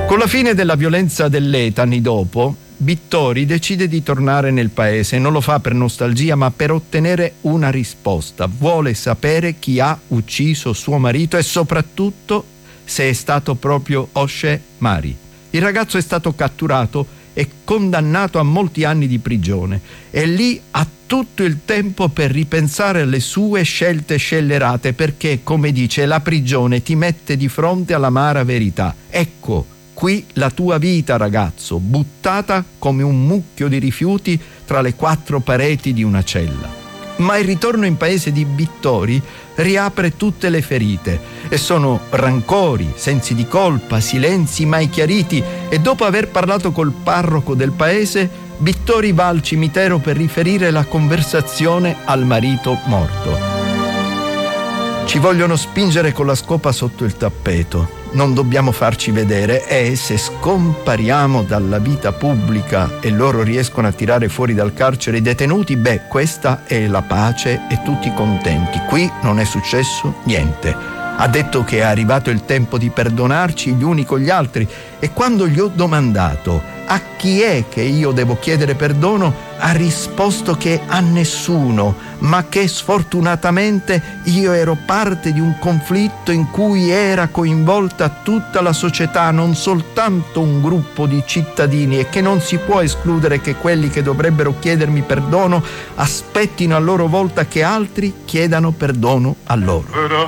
Con la fine della violenza dell'ETA, anni dopo, Bittori decide di tornare nel paese. Non lo fa per nostalgia, ma per ottenere una risposta. Vuole sapere chi ha ucciso suo marito e soprattutto se è stato proprio Oshe Mari. Il ragazzo è stato catturato e condannato a molti anni di prigione e lì ha tutto il tempo per ripensare alle sue scelte scellerate, perché, come dice, la prigione ti mette di fronte all'amara verità. Ecco, qui la tua vita, ragazzo, buttata come un mucchio di rifiuti tra le quattro pareti di una cella. Ma il ritorno in paese di Bittori riapre tutte le ferite e sono rancori, sensi di colpa, silenzi mai chiariti, e dopo aver parlato col parroco del paese, Bittori va al cimitero per riferire la conversazione al marito morto. Ci vogliono spingere con la scopa sotto il tappeto. Non dobbiamo farci vedere e se scompariamo dalla vita pubblica e loro riescono a tirare fuori dal carcere i detenuti, beh, questa è la pace e tutti contenti. Qui non è successo niente. Ha detto che è arrivato il tempo di perdonarci gli uni con gli altri, e quando gli ho domandato a chi è che io devo chiedere perdono, ha risposto che a nessuno, ma che sfortunatamente io ero parte di un conflitto in cui era coinvolta tutta la società, non soltanto un gruppo di cittadini, e che non si può escludere che quelli che dovrebbero chiedermi perdono aspettino a loro volta che altri chiedano perdono a loro.